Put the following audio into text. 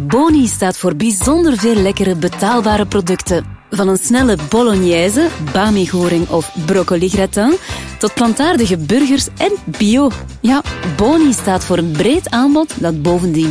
Boni staat voor bijzonder veel lekkere, betaalbare producten. Van een snelle bolognese, bami-goring of broccoli-gratin, tot plantaardige burgers en bio. Ja, Boni staat voor een breed aanbod dat bovendien